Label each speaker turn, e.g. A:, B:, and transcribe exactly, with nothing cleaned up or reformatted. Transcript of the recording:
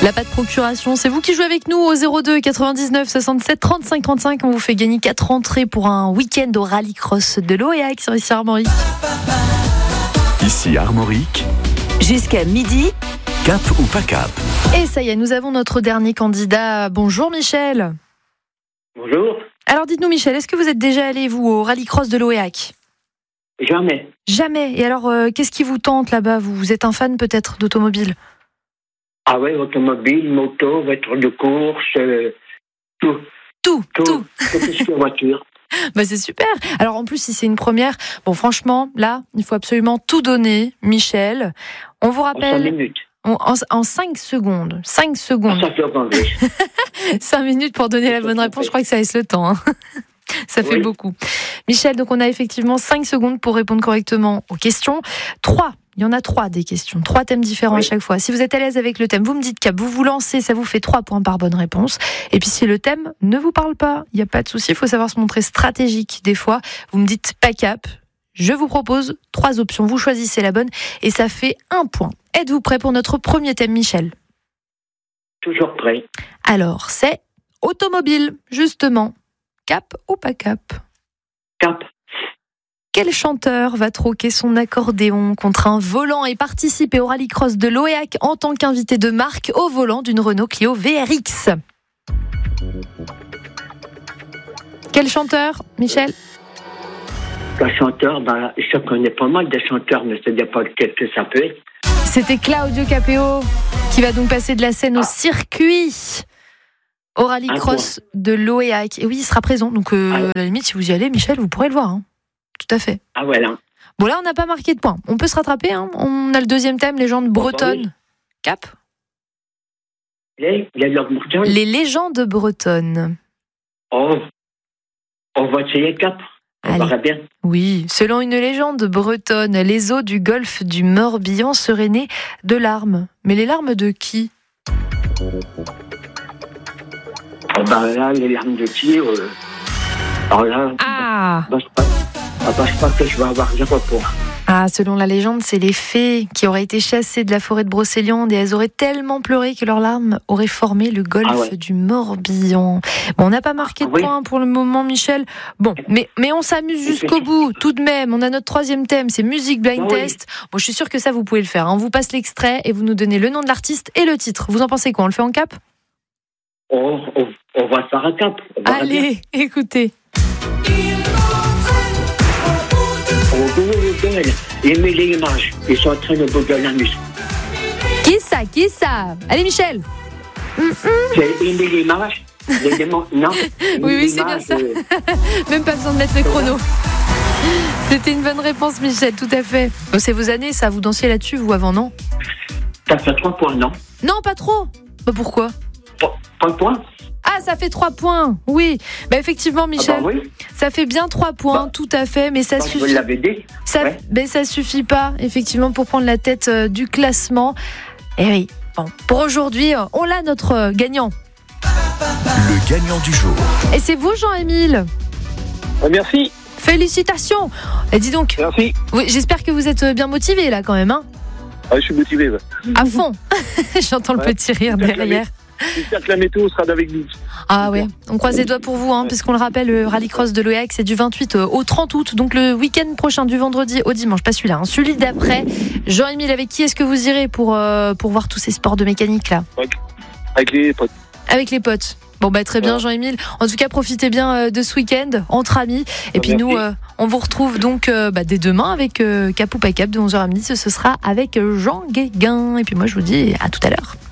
A: La pâte procuration, c'est vous qui jouez avec nous au zéro deux quatre-vingt-dix-neuf soixante-sept trente-cinq trente-cinq. On vous fait gagner quatre entrées pour un week-end au rallycross de l'Oéac sur ici Armorique.
B: Ici Armorique.
C: Jusqu'à midi.
B: Cap ou pas cap?
A: Et ça y est, nous avons notre dernier candidat. Bonjour Michel.
D: Bonjour.
A: Alors dites-nous Michel, est-ce que vous êtes déjà allé vous au rallycross de l'Oéac?
D: Jamais.
A: Jamais. Et alors, euh, qu'est-ce qui vous tente là-bas? Vous, vous êtes un fan peut-être d'automobile?
D: Ah ouais, automobile, moto, voiture de course, euh, tout.
A: Tout, tout.
D: Tout, tout ce qui est voiture.
A: Bah c'est super. Alors en plus, si c'est une première, bon franchement, là, il faut absolument tout donner, Michel. On vous
D: En cinq
A: rappelle
D: minutes.
A: on- en, en cinq secondes. cinq secondes.
D: Ça fait entendu.
A: cinq minutes pour donner la bonne réponse. Je crois que ça laisse le temps. Hein. Ça fait
D: Oui.
A: beaucoup. Michel, donc on a effectivement cinq secondes pour répondre correctement aux questions. trois. Il y en a trois des questions. Trois thèmes différents
D: Oui.
A: à chaque fois. Si vous êtes à l'aise avec le thème, vous me dites cap, vous vous lancez, ça vous fait trois points par bonne réponse. Et puis si le thème ne vous parle pas, il n'y a pas de souci, il faut savoir se montrer stratégique. Des fois, vous me dites pas cap. Je vous propose trois options. Vous choisissez la bonne et ça fait un point. Êtes-vous prêt pour notre premier thème, Michel?
D: Toujours prêt.
A: Alors, c'est automobile, justement. Cap ou pas cap?
D: Cap.
A: Quel chanteur va troquer son accordéon contre un volant et participer au rallycross de l'Oéac en tant qu'invité de marque au volant d'une Renault Clio V R X? Quel chanteur, Michel?
D: Un chanteur, ben, je connais pas mal de chanteurs, mais ça ne dit pas lequel que ça peut être.
A: C'était Claudio Capéo qui va donc passer de la scène au circuit au rallycross de l'Oéac. Et oui, il sera présent. Donc, euh,
D: Ah ouais.
A: à la limite, si vous y allez, Michel, vous pourrez le voir. Hein. Tout à fait.
D: Ah voilà.
A: Bon, là, on n'a pas marqué de points. On peut se rattraper. Hein. On a le deuxième thème, légendes
D: bah
A: bretonnes.
D: oui.
A: Cap?
D: Les, les Lord Morton.
A: Les légendes bretonnes.
D: Oh. On va essayer cap. On
A: Allez.
D: verra bien.
A: Oui, selon une légende bretonne, les eaux du golfe du Morbihan seraient nées de larmes. Mais les larmes de qui?
D: Oh, ben là, les larmes de qui euh... Alors là,
A: Ah
D: ben, je pense ah, ben, je pense que je vais avoir zéro point.
A: Ah, selon la légende, c'est les fées qui auraient été chassées de la forêt de Brocéliande et elles auraient tellement pleuré que leurs larmes auraient formé le golfe
D: Ah ouais.
A: du Morbihan. Bon, on n'a pas marqué de
D: Ah oui.
A: points pour le moment, Michel. Bon, mais, mais on s'amuse jusqu'au bout, tout de même. On a notre troisième thème, c'est musique blind
D: Ah oui.
A: test. Bon, je suis sûre que ça, vous pouvez le faire. On vous passe l'extrait et vous nous donnez le nom de l'artiste et le titre. Vous en pensez quoi? On le fait en cap?
D: On, on, on va faire un cap. On verra bien.
A: Allez, écoutez.
D: On Google, aimer les images. Ils sont en train de Google la musique.
A: Qui ça? Qui ça? Allez, Michel.
D: C'est aimer l'image. Les démons, non.
A: Oui, oui, c'est bien ça.
D: Euh,
A: Même pas besoin de mettre le chrono. C'était une bonne réponse, Michel, tout à fait. Bon, c'est vos années, ça. Vous dansiez là-dessus, vous, avant, non?
D: ça fait trois points, non?
A: Non, pas trop. Bah, pourquoi?
D: Pas, pas de points?
A: Ah, ça fait trois points. Oui. Bah, effectivement, Michel,
D: Ah bah oui.
A: ça fait bien trois points,
D: Bah,
A: tout à fait, mais ça
D: Donc, vous
A: suffit.
D: l'avez dit.
A: Ça,
D: Ouais.
A: mais ça suffit pas, effectivement, pour prendre la tête euh, du classement. Et oui. Bon, pour aujourd'hui, euh, on l'a, notre euh, gagnant.
B: Le gagnant du jour.
A: Et c'est vous, Jean-Émile.
E: Merci,
A: Félicitations. Et dis donc,
E: merci.
A: oui, j'espère que vous êtes bien motivé là quand même, hein,
E: Ah, je suis motivé. Ouais.
A: à fond. J'entends le
E: Ouais.
A: petit rire
E: J'espère que la
A: derrière.
E: J'espère que la météo sera avec nous.
A: Ah ouais, on croise les doigts pour vous, hein, puisqu'on le rappelle, le rallycross de l'Oéac, c'est du vingt-huit au trente août, donc le week-end prochain, du vendredi au dimanche, pas celui-là, hein, celui d'après. Jean-Émile, avec qui est-ce que vous irez pour, euh, pour voir tous ces sports de mécanique là?
E: Avec les potes.
A: Avec les potes. Bon bah très bien,
E: Ouais.
A: Jean-Émile. En tout cas, profitez bien euh, de ce week-end entre amis. Et puis
E: Merci.
A: nous, euh, on vous retrouve donc euh, bah, dès demain avec euh, Cap ou pas Cap de onze heures à midi. Ce, ce sera avec euh, Jean Guéguin. Et puis moi, je vous dis à tout à l'heure.